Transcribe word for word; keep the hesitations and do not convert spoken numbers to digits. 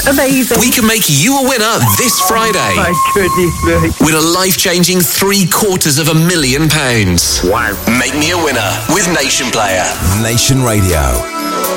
Amazing. We can make you a winner this Friday. My goodness me. With a life-changing three quarters of a million pounds. Wow. Make me a winner with Nation Player. Nation Radio.